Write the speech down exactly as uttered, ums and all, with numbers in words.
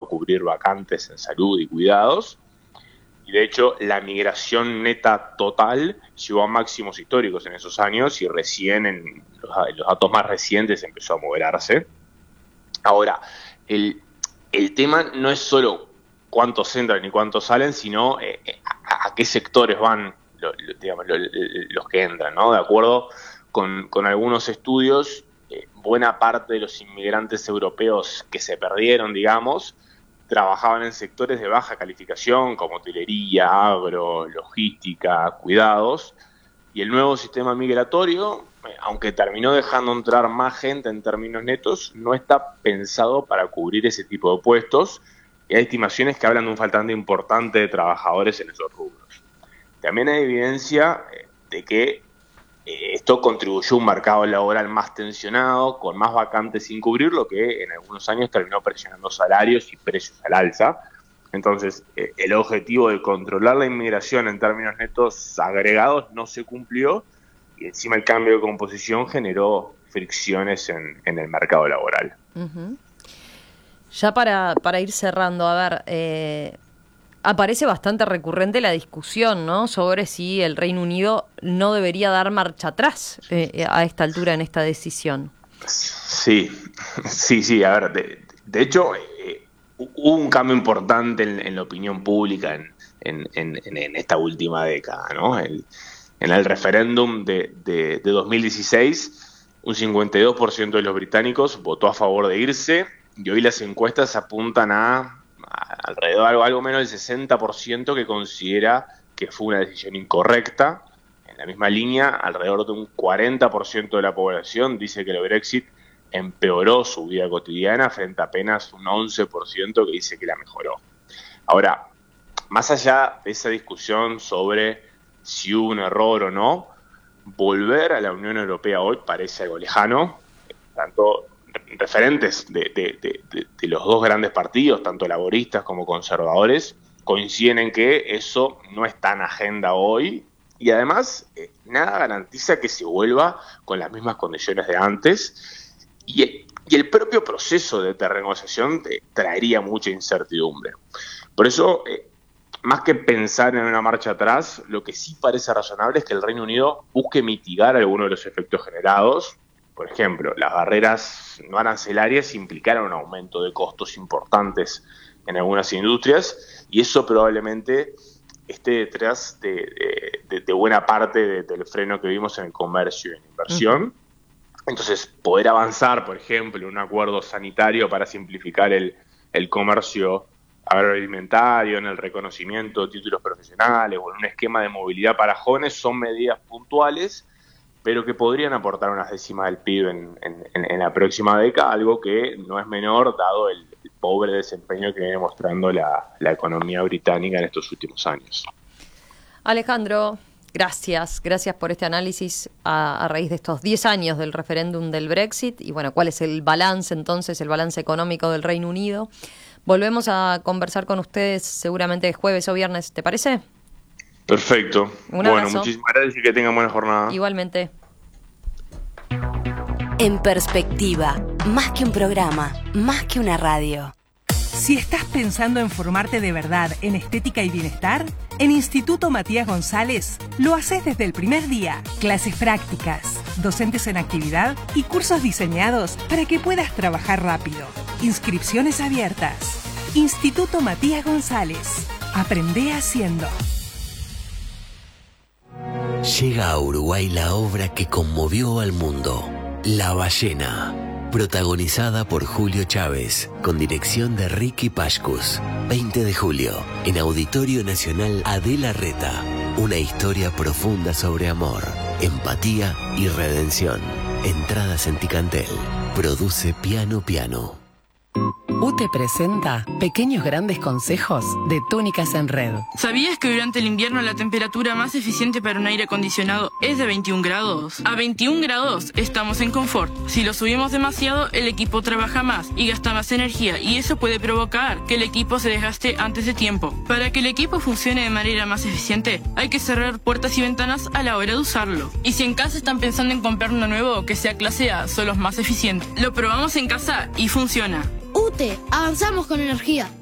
cubrir vacantes en salud y cuidados. Y de hecho, la migración neta total llegó a máximos históricos en esos años y recién en los, en los datos más recientes empezó a moderarse. Ahora, el, el tema no es solo cuántos entran y cuántos salen, sino eh, a, a qué sectores van lo, lo, digamos, lo, los que entran, ¿no? De acuerdo con, con algunos estudios, eh, buena parte de los inmigrantes europeos que se perdieron, digamos, trabajaban en sectores de baja calificación como hotelería, agro, logística, cuidados, y el nuevo sistema migratorio, eh, aunque terminó dejando entrar más gente en términos netos, no está pensado para cubrir ese tipo de puestos, y hay estimaciones que hablan de un faltante importante de trabajadores en esos rubros. También hay evidencia eh, de que eh, esto contribuyó a un mercado laboral más tensionado, con más vacantes sin cubrir, lo que en algunos años terminó presionando salarios y precios al alza. Entonces, eh, el objetivo de controlar la inmigración en términos netos agregados no se cumplió, y encima el cambio de composición generó fricciones en, en el mercado laboral. Uh-huh. Ya para, para ir cerrando, a ver... Eh... Aparece bastante recurrente la discusión, ¿no?, sobre si el Reino Unido no debería dar marcha atrás eh, a esta altura en esta decisión. Sí, sí, sí. A ver, de, de hecho, eh, hubo un cambio importante en, en la opinión pública en, en, en, en esta última década, ¿no? El, en el referéndum de, de, de dos mil dieciséis, un cincuenta y dos por ciento de los británicos votó a favor de irse, y hoy las encuestas apuntan a alrededor algo, algo menos del sesenta por ciento que considera que fue una decisión incorrecta. En la misma línea, alrededor de un cuarenta por ciento de la población dice que el Brexit empeoró su vida cotidiana, frente a apenas un once por ciento que dice que la mejoró. Ahora, más allá de esa discusión sobre si hubo un error o no, volver a la Unión Europea hoy parece algo lejano, tanto referentes de, de, de, de, de los dos grandes partidos, tanto laboristas como conservadores, coinciden en que eso no está en agenda hoy, y además eh, nada garantiza que se vuelva con las mismas condiciones de antes, y el, y el propio proceso de renegociación eh, traería mucha incertidumbre. Por eso, eh, más que pensar en una marcha atrás, lo que sí parece razonable es que el Reino Unido busque mitigar algunos de los efectos generados. Por ejemplo, las barreras no arancelarias implicaron un aumento de costos importantes en algunas industrias, y eso probablemente esté detrás de, de, de buena parte de, del freno que vimos en el comercio y en la inversión. Uh-huh. Entonces, poder avanzar, por ejemplo, en un acuerdo sanitario para simplificar el, el comercio agroalimentario, en el reconocimiento de títulos profesionales o en un esquema de movilidad para jóvenes, son medidas puntuales, pero que podrían aportar unas décimas del P I B en, en, en la próxima década, algo que no es menor dado el, el pobre desempeño que viene mostrando la, la economía británica en estos últimos años. Alejandro, gracias. Gracias por este análisis a, a raíz de estos diez años del referéndum del Brexit y, bueno, cuál es el balance entonces, el balance económico del Reino Unido. Volvemos a conversar con ustedes seguramente jueves o viernes, ¿te parece? Perfecto. Un bueno, abrazo. Muchísimas gracias y que tengan buena jornada. Igualmente. En Perspectiva, más que un programa, más que una radio. Si estás pensando en formarte de verdad en estética y bienestar, en Instituto Matías González lo haces desde el primer día. Clases prácticas, docentes en actividad y cursos diseñados para que puedas trabajar rápido. Inscripciones abiertas. Instituto Matías González. Aprende haciendo. Llega a Uruguay la obra que conmovió al mundo, La Ballena, protagonizada por Julio Chávez, con dirección de Ricky Pashkus. veinte de julio, en Auditorio Nacional Adela Reta, una historia profunda sobre amor, empatía y redención. Entradas en Ticantel. Produce Piano Piano. U T E presenta Pequeños Grandes Consejos de Túnicas en Red. ¿Sabías que durante el invierno la temperatura más eficiente para un aire acondicionado es de veintiún grados? A veintiún grados estamos en confort. Si lo subimos demasiado, el equipo trabaja más y gasta más energía, y eso puede provocar que el equipo se desgaste antes de tiempo. Para que el equipo funcione de manera más eficiente, hay que cerrar puertas y ventanas a la hora de usarlo. Y si en casa están pensando en comprar uno nuevo que sea clase A, son los más eficientes. Lo probamos en casa y funciona. U T E, avanzamos con energía.